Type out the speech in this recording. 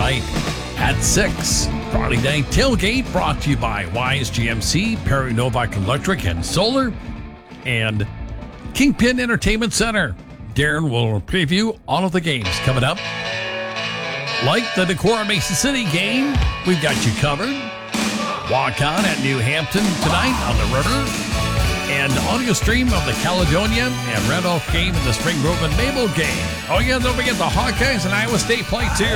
tonight at 6. Friday night tailgate brought to you by Wise GMC, Perry Novak Electric and Solar, and Kingpin Entertainment Center. Darren will preview all of the games coming up. Like the Decorah Mason City game, we've got you covered. Walk on at New Hampton tonight on the river. And audio stream of the Caledonia and Randolph game and the Spring Grove and Mabel game. Oh yeah, don't forget the Hawkeyes and Iowa State play too.